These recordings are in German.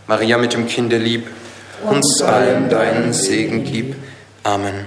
Maria mit dem Kinde lieb, uns allen deinen Segen gib. Amen.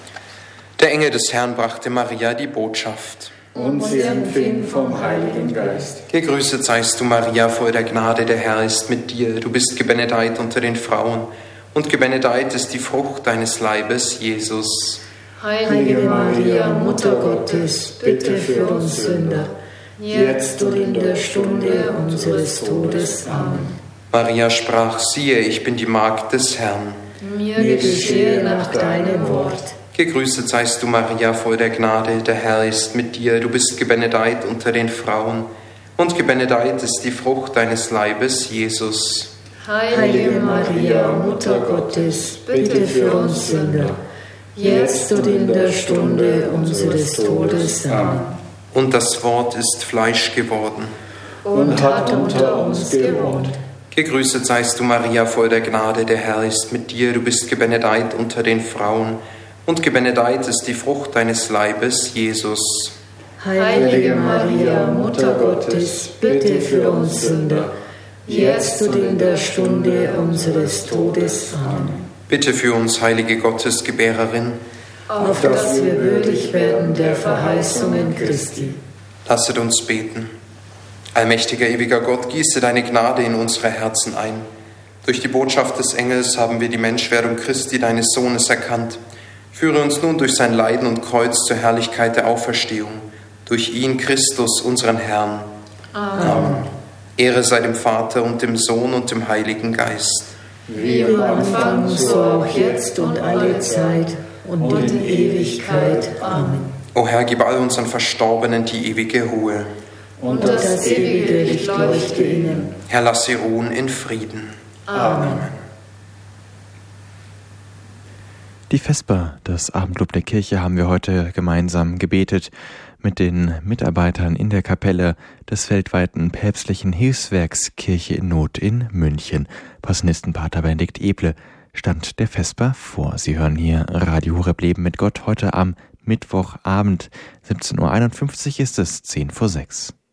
Der Engel des Herrn brachte Maria die Botschaft. Und sie empfing vom Heiligen Geist. Gegrüßet seist du, Maria, voll der Gnade, der Herr ist mit dir. Du bist gebenedeit unter den Frauen, und gebenedeit ist die Frucht deines Leibes, Jesus. Heilige Maria, Mutter Gottes, bitte für uns Sünder, jetzt und in der Stunde unseres Todes. Amen. Maria sprach, siehe, ich bin die Magd des Herrn. Mir geschehe nach deinem Wort. Gegrüßet seist du, Maria, voll der Gnade, der Herr ist mit dir. Du bist gebenedeit unter den Frauen, und gebenedeit ist die Frucht deines Leibes, Jesus. Heilige Maria, Mutter Gottes, bitte für uns Sünder, jetzt und in der Stunde unseres Todes. Amen. Und das Wort ist Fleisch geworden und hat unter uns gewohnt. Gegrüßet seist du, Maria, voll der Gnade, der Herr ist mit dir. Du bist gebenedeit unter den Frauen, und gebenedeit ist die Frucht deines Leibes, Jesus. Heilige Maria, Mutter Gottes, bitte für uns Sünder, jetzt und in der Stunde unseres Todes. Amen. Bitte für uns, heilige Gottesgebärerin, auf dass wir würdig werden der Verheißungen Christi. Lasset uns beten. Allmächtiger, ewiger Gott, gieße deine Gnade in unsere Herzen ein. Durch die Botschaft des Engels haben wir die Menschwerdung Christi, deines Sohnes, erkannt. Führe uns nun durch sein Leiden und Kreuz zur Herrlichkeit der Auferstehung. Durch ihn, Christus, unseren Herrn. Amen. Ehre sei dem Vater und dem Sohn und dem Heiligen Geist. Wie am Anfang, so auch jetzt und alle Zeit und in Ewigkeit. Amen. O Herr, gib all unseren Verstorbenen die ewige Ruhe. Und das ewige Licht leuchte ihnen. Herr, lass sie ruhen in Frieden. Amen. Die Vesper des Abendlob der Kirche haben wir heute gemeinsam gebetet mit den Mitarbeitern in der Kapelle des weltweiten päpstlichen Hilfswerks Kirche in Not in München. Passionistenpater Benedikt Eble stand der Vesper vor. Sie hören hier Radio Horeb Leben mit Gott heute am Mittwochabend. 17:51 Uhr ist es, 5:50.